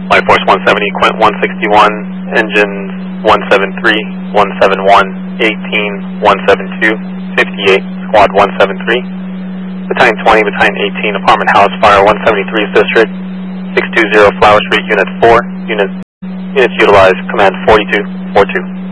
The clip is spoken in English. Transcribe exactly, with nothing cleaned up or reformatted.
Light Force one seventy, Quint one sixty-one, engines one seventy-three, one seventy-one, eighteen, one seventy-two, fifty-eight, Squad one seventy-three, Battalion twenty, Battalion eighteen, Apartment House, Fire one seventy-three District, six two zero Flower Street, Unit four, unit, units utilized, Command forty-two, forty-two.